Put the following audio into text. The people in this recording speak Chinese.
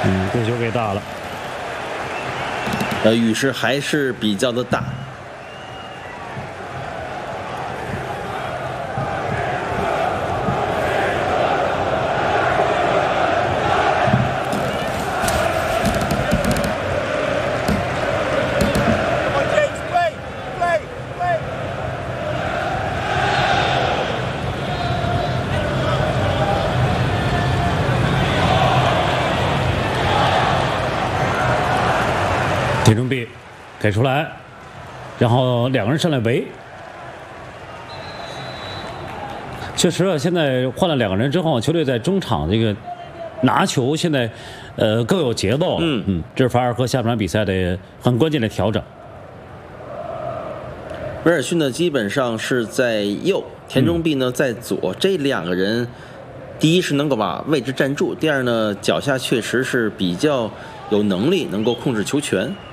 这球给大了。 雨势还是比较的大。 田中碧给出来，然后两个人上来围。确实啊，现在换了两个人之后，球队在中场这个拿球现在更有节奏了。这是法尔科下半场比赛的很关键的调整。 威尔逊呢，基本上是在右，田中碧呢在左。这两个人，第一是能够把位置站住，第二呢，脚下确实是比较有能力，能够控制球权。